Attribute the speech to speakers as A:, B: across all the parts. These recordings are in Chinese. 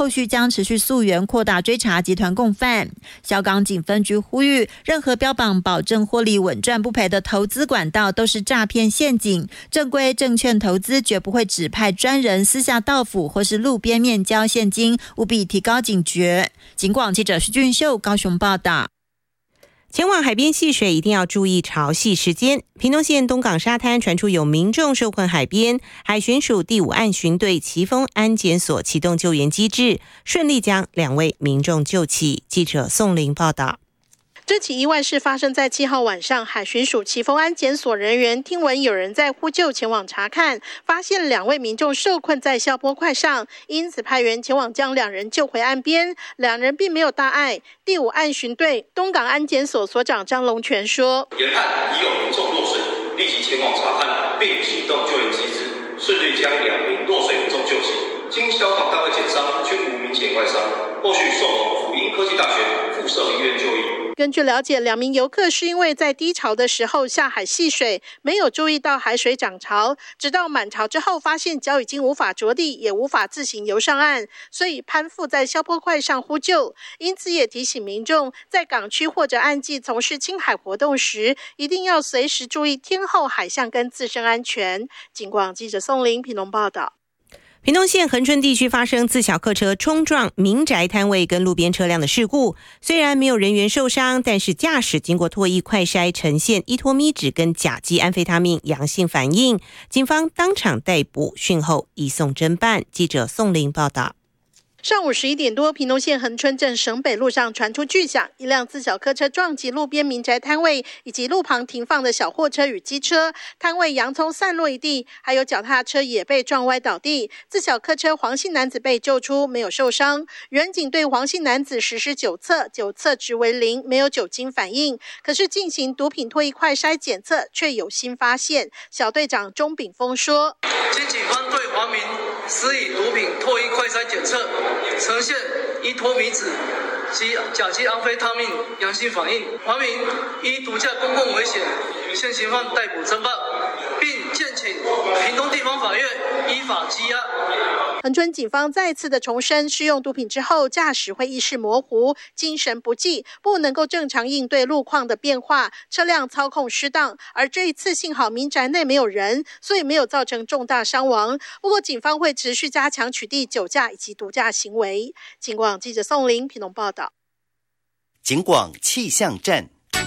A: 后续将持续溯源扩大追查集团共犯。小港警分局呼吁，任何标榜保证获利稳赚不赔的投资管道都是诈骗陷阱，正规证券投资绝不会指派专人私下到府或是路边面交现金，务必提高警觉。警广记者徐俊秀高雄报道。
B: 前往海边戏水一定要注意潮汐时间。屏东县东港沙滩传出有民众受困海边，海巡署第5岸巡队奇峰安检所启动救援机制，顺利将2位民众救起。记者宋玲报道。
C: 这起意外是发生在7号晚上，海巡署奇峰安检所人员听闻有人在呼救，前往查看，发现2位民众受困在消波块上，因此派员前往将2人救回岸边。2人并没有大碍。第5岸巡队东港安检所所长张龙全说：“
D: 研判已有民众落水，立即前往查看，并启动救援机制，顺利将2名落水民众救起。经消防单位检伤，均无明显外伤，后续送往辅英科技大学附设医院就医。”
C: 根据了解，2名游客是因为在低潮的时候下海戏水，没有注意到海水涨潮，直到满潮之后发现脚已经无法着地，也无法自行游上岸，所以攀附在消波块上呼救。因此也提醒民众，在港区或者岸际从事亲海活动时，一定要随时注意天候海象跟自身安全。警广记者宋玲屏东报道。
B: 屏东县恒春地区发生自小客车冲撞民宅摊位跟路边车辆的事故，虽然没有人员受伤，但是驾驶经过唾液快筛呈现依托咪酯跟甲基安非他命阳性反应，警方当场逮捕，讯后移送侦办。记者宋玲报道。
C: 上午11点多，屏东县恒春镇省北路上传出巨响，一辆自小客车撞击路边民宅摊位以及路旁停放的小货车与机车，摊位洋葱散落一地，还有脚踏车也被撞歪倒地。自小客车黄姓男子被救出，没有受伤。员警对黄姓男子实施酒测，酒测值为0，没有酒精反应。可是进行毒品唾液快筛检测，却有新发现。小队长钟炳峰说：“
E: 经警方对黄民施以毒品唾液快筛检测，呈现依托咪酯及甲基安非他命阳性反应，黄民依毒驾公共危险现行犯逮捕侦办，并建请屏东地方法院依法羁押。”
C: 恒春警方再次的重申，施用毒品之后驾驶会意识模糊、精神不济，不能够正常应对路况的变化，车辆操控失当。而这一次幸好民宅内没有人，所以没有造成重大伤亡。不过警方会持续加强取缔酒驾以及毒驾行为。警广记者宋玲屏东报道。
F: 警广气象站。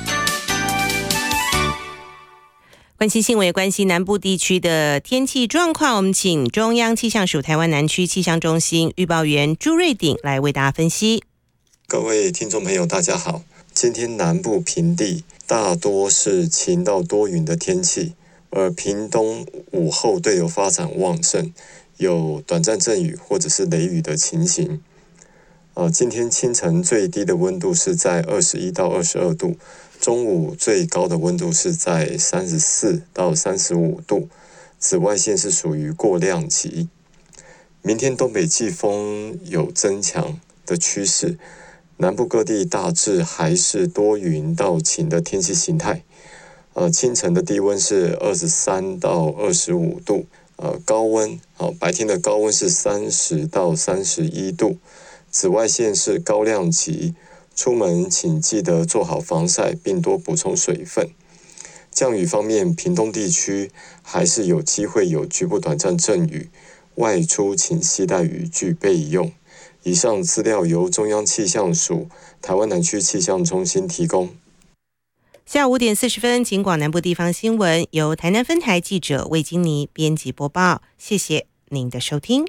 B: 关心新闻，也关心南部地区的天气状况，我们请中央气象署台湾南区气象中心预报员朱瑞鼎来为大家分析。
G: 各位听众朋友大家好，今天南部平地大多是晴到多云的天气，而屏东午后对流发展旺盛，有短暂阵雨或者是雷雨的情形。今天清晨最低的温度是在21到22度，中午最高的温度是在34到35度，紫外线是属于过量级。明天东北季风有增强的趋势，南部各地大致还是多云到晴的天气形态。清晨的低温是23到25度，高温白天的高温是30到31度，紫外线是高量级，出门请记得做好防晒，并多补充水分。降雨方面，屏东地区还是有机会有局部短暂阵雨，外出请携带雨具备用。以上资料由中央气象署台湾南区气象中心提供。
B: 下午5点40分，警广南部地方新闻由台南分台记者魏金妮编辑播报，谢谢您的收听。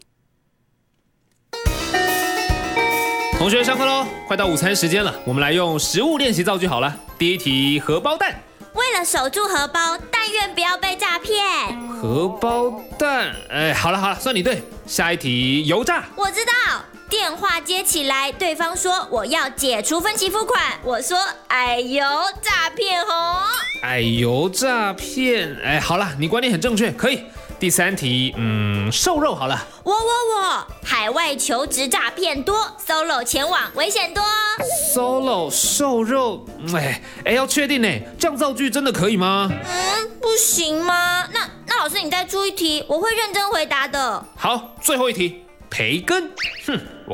H: 同学上课咯，快到午餐时间了，我们来用食物练习造句好了。第一题，荷包蛋。
I: 为了守住荷包，但愿不要被诈骗。
H: 荷包蛋，好了，算你对。下一题，油炸。
I: 我知道，电话接起来，对方说我要解除分期付款，我说哎呦，诈骗哦。
H: 哎呦，诈骗，好了，你观点很正确，可以。第三题，瘦肉好了。
I: 我，海外求职诈骗多 ，solo 前往危险多。
H: solo 瘦肉，要确定呢，这样造句真的可以吗？
I: 不行吗？那老师你再出一题，我会认真回答的。
H: 好，最后一题，培根。我